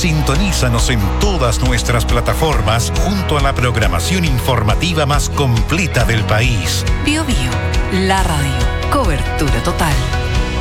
Sintonízanos en todas nuestras plataformas junto a la programación informativa más completa del país. Bio Bio, la radio. Cobertura total.